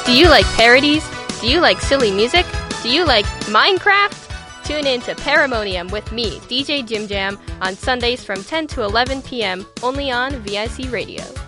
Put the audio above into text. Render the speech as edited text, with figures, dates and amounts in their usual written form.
Do you like parodies? Do you like silly music? Do you like Minecraft? Tune in to Paramonium with me, DJ Jim Jam, on Sundays from 10 to 11 p.m. only on VIC Radio.